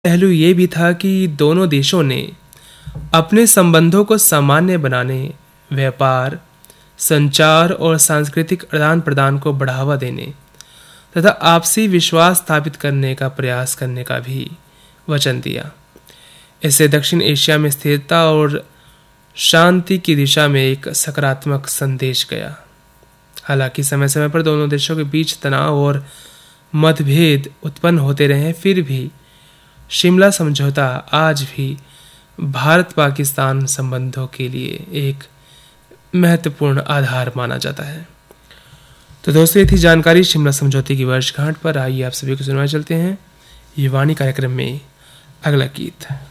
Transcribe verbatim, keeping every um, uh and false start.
पहलू ये भी था कि दोनों देशों ने अपने संबंधों को सामान्य बनाने, व्यापार, संचार और सांस्कृतिक आदान प्रदान को बढ़ावा देने तथा आपसी विश्वास स्थापित करने का प्रयास करने का भी वचन दिया। इससे दक्षिण एशिया में स्थिरता और शांति की दिशा में एक सकारात्मक संदेश गया। हालांकि समय समय पर दोनों देशों के बीच तनाव और मतभेद उत्पन्न होते रहे, फिर भी शिमला समझौता आज भी भारत पाकिस्तान संबंधों के लिए एक महत्वपूर्ण आधार माना जाता है। तो दोस्तों, ये थी जानकारी शिमला समझौते की वर्षगांठ पर। आइए आप सभी को सुनवाए चलते हैं ये वाणी कार्यक्रम में अगला गीत।